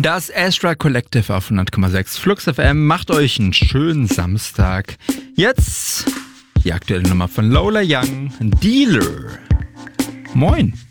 Das Astra Collective auf 100,6 Flux FM macht euch einen schönen Samstag. Jetzt die aktuelle Nummer von Lola Young, Dealer. Moin.